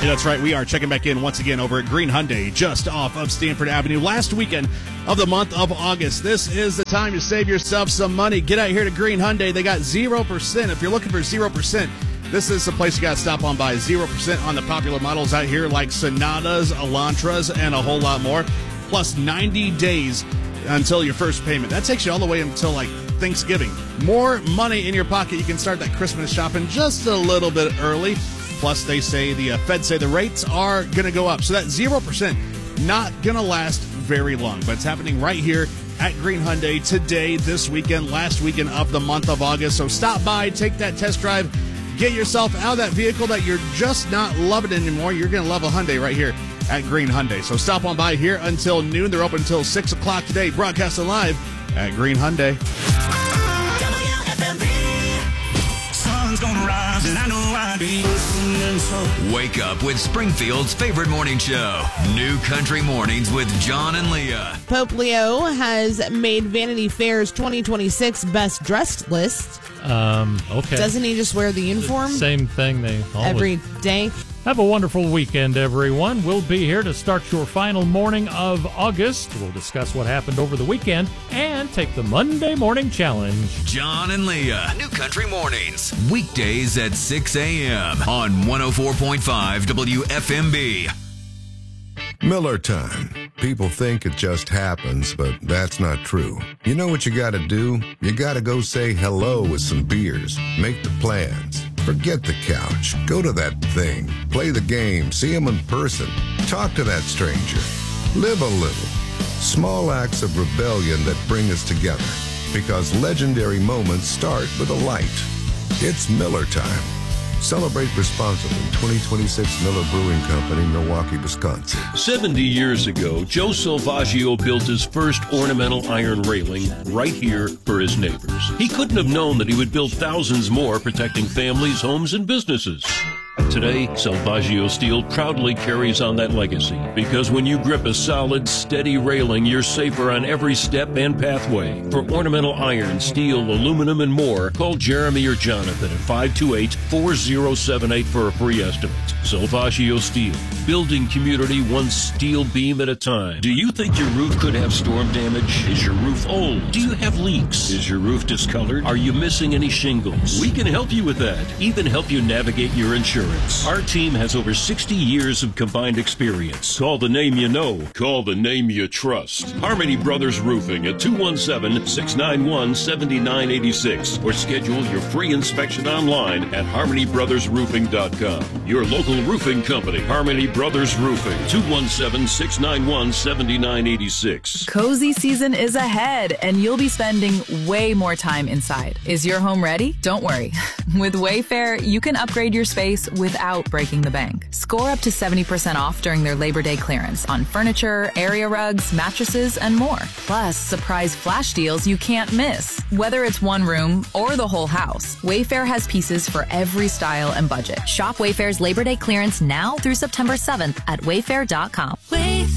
Yeah, that's right. We are checking back in once again over at Green Hyundai, just off of Stanford Avenue. Last weekend of the month of August. This is the time to save yourself some money. Get out here to Green Hyundai. They got 0%. If you're looking for 0%, this is the place you got to stop on by. 0% on the popular models out here like Sonatas, Elantras, and a whole lot more. Plus 90 days until your first payment. That takes you all the way until like Thanksgiving. More money in your pocket. You can start that Christmas shopping just a little bit early. Plus, they say the Fed say the rates are going to go up. So that 0% not going to last very long. But it's happening right here at Green Hyundai today, this weekend, last weekend of the month of August. So stop by, take that test drive, get yourself out of that vehicle that you're just not loving anymore. You're going to love a Hyundai right here at Green Hyundai. So stop on by here until noon. They're open until 6 o'clock today, broadcasting live at Green Hyundai. Gonna rise and I know I'll be listening. So wake up with Springfield's favorite morning show, New Country Mornings with John and Leah. Pope Leo has made Vanity Fair's 2026 best dressed list. Okay. Doesn't he just wear the uniform? Same thing they always every day. Have a wonderful weekend, everyone. We'll be here to start your final morning of August. We'll discuss what happened over the weekend and take the Monday morning challenge. John and Leah, New Country Mornings, weekdays at 6 a.m. on 104.5 WFMB. Miller time. People think it just happens, but that's not true. You know what you gotta do? You gotta go say hello with some beers. Make the plans. Forget the couch. Go to that thing. Play the game. See him in person. Talk to that stranger. Live a little. Small acts of rebellion that bring us together. Because legendary moments start with a light. It's Miller time. Celebrate responsibly. 2026 Miller Brewing Company, Milwaukee, Wisconsin. 70 years ago, Joe Salvaggio built his first ornamental iron railing right here for his neighbors. He couldn't have known that he would build thousands more, protecting families, homes, and businesses. Today, Salvaggio Steel proudly carries on that legacy, because when you grip a solid, steady railing, you're safer on every step and pathway. For ornamental iron, steel, aluminum, and more, call Jeremy or Jonathan at 528-4078 for a free estimate. Salvaggio Steel, building community one steel beam at a time. Do you think your roof could have storm damage? Is your roof old? Do you have leaks? Is your roof discolored? Are you missing any shingles? We can help you with that, even help you navigate your insurance. Our team has over 60 years of combined experience. Call the name you know. Call the name you trust. Harmony Brothers Roofing at 217-691-7986 or schedule your free inspection online at harmonybrothersroofing.com. Your local roofing company, Harmony Brothers Roofing, 217-691-7986. Cozy season is ahead, and you'll be spending way more time inside. Is your home ready? Don't worry. With Wayfair, you can upgrade your space without breaking the bank. Score up to 70% off during their Labor Day clearance on furniture, area rugs, mattresses, and more. Plus, surprise flash deals you can't miss. Whether it's one room or the whole house, Wayfair has pieces for every style and budget. Shop Wayfair's Labor Day clearance now through September 7th at wayfair.com.